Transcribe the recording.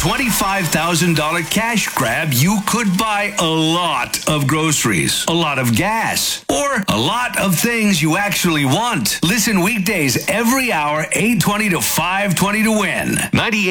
$25,000 cash grab, you could buy a lot of groceries, a lot of gas, or a lot of things you actually want. Listen weekdays every hour, 8:20 to 5:20 to win. 98